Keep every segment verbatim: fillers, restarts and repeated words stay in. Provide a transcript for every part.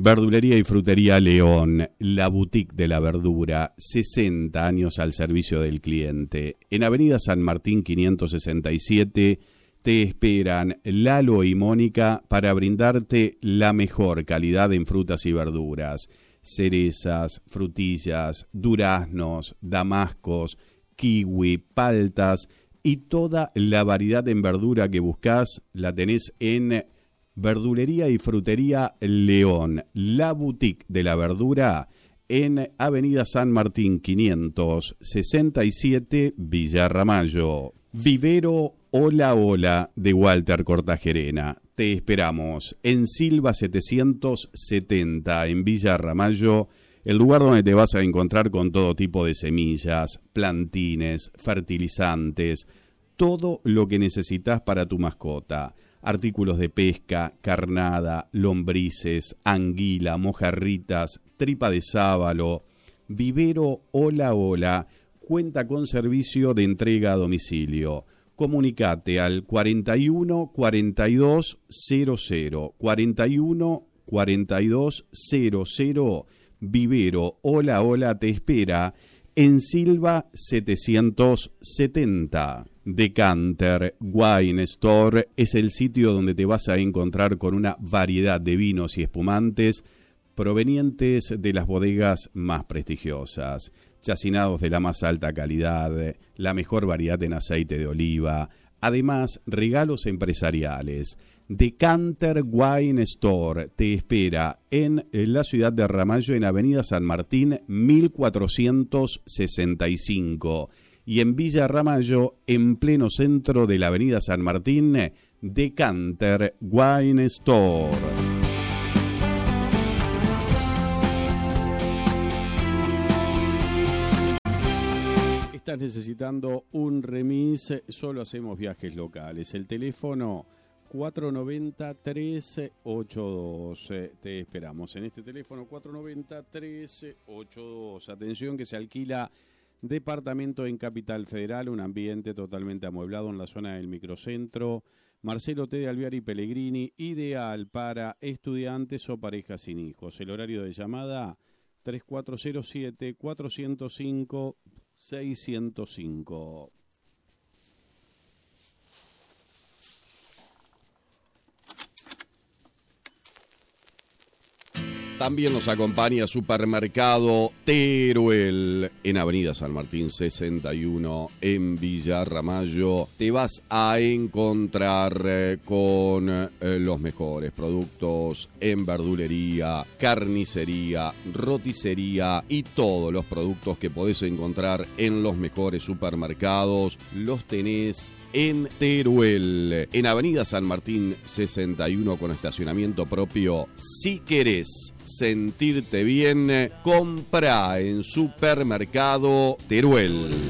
Verdulería y Frutería León, la boutique de la verdura, sesenta años al servicio del cliente. En Avenida San Martín quinientos sesenta y siete te esperan Lalo y Mónica para brindarte la mejor calidad en frutas y verduras. Cerezas, frutillas, duraznos, damascos, kiwi, paltas y toda la variedad en verdura que buscas la tenés en Verdulería y Frutería León, la boutique de la verdura en Avenida San Martín quinientos sesenta y siete, Villa Ramallo. Vivero Hola Hola de Walter Cortajerena. Te esperamos en Silva setecientos setenta en Villa Ramallo, el lugar donde te vas a encontrar con todo tipo de semillas, plantines, fertilizantes, todo lo que necesitas para tu mascota. Artículos de pesca, carnada, lombrices, anguila, mojarritas, tripa de sábalo. Vivero Hola Hola cuenta con servicio de entrega a domicilio. Comunicate al cuarenta y uno cuarenta y dos cero cero, cuarenta y uno cuarenta y dos cero cero. Vivero Hola Hola te espera en Silva setecientos setenta. Decanter Wine Store es el sitio donde te vas a encontrar con una variedad de vinos y espumantes provenientes de las bodegas más prestigiosas, chacinados de la más alta calidad, la mejor variedad en aceite de oliva, además regalos empresariales. Decanter Wine Store te espera en la ciudad de Ramallo, en Avenida San Martín mil cuatrocientos sesenta y cinco. Y en Villa Ramallo, en pleno centro de la Avenida San Martín, Decanter Wine Store. Estás necesitando un remis, solo hacemos viajes locales. El teléfono cuatro noventa, tres ochenta y dos. Te esperamos en este teléfono cuatro noventa, tres ochenta y dos. Atención que se alquila departamento en Capital Federal, un ambiente totalmente amueblado en la zona del microcentro. Marcelo T. de Alvear y Pellegrini, ideal para estudiantes o parejas sin hijos. El horario de llamada tres cuatro cero siete, cuatro cero cinco, seis cero cinco. También nos acompaña Supermercado Teruel en Avenida San Martín sesenta y uno en Villa Ramallo. Te vas a encontrar eh, con eh, los mejores productos en verdulería, carnicería, roticería y todos los productos que podés encontrar en los mejores supermercados. Los tenés en Teruel, en Avenida San Martín sesenta y uno con estacionamiento propio. Si querés sentirte bien, compra en Supermercado Teruel.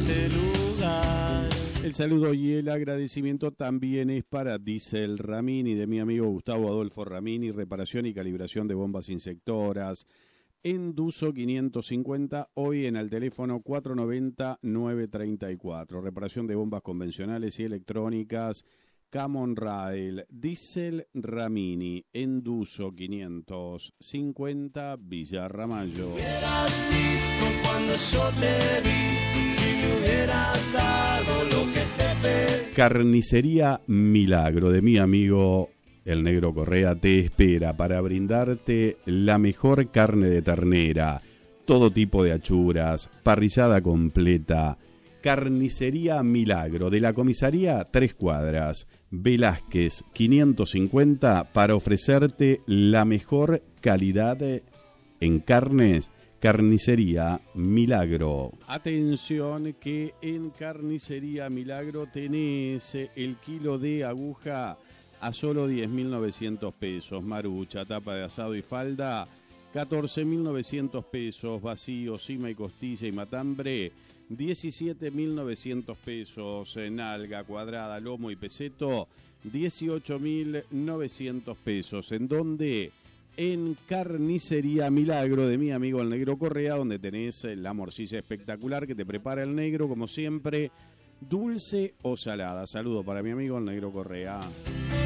El saludo y el agradecimiento también es para Diesel Ramini, de mi amigo Gustavo Adolfo Ramini, reparación y calibración de bombas insectoras. Enduso quinientos cincuenta, hoy en el teléfono cuatro noventa, nueve treinta y cuatro. Reparación de bombas convencionales y electrónicas. Camon Rail, Diesel Ramini, Enduso quinientos cincuenta, Villa Ramallo. Hubieras visto cuando yo te vi, si me hubieras dado lo que te pedí. Carnicería Milagro, de mi amigo El Negro Correa, te espera para brindarte la mejor carne de ternera, todo tipo de achuras, parrillada completa. Carnicería Milagro, de la comisaría Tres Cuadras, Velázquez quinientos cincuenta, para ofrecerte la mejor calidad en carnes. Carnicería Milagro. Atención que en Carnicería Milagro tenés el kilo de aguja a solo diez mil novecientos pesos. Marucha, tapa de asado y falda, catorce mil novecientos pesos. Vacío, cima y costilla y matambre, diecisiete mil novecientos pesos. Nalga, cuadrada, lomo y peseto, dieciocho mil novecientos pesos. ¿En dónde? En Carnicería Milagro, de mi amigo El Negro Correa, donde tenés la morcilla espectacular que te prepara el negro, como siempre, dulce o salada. Saludo para mi amigo El Negro Correa.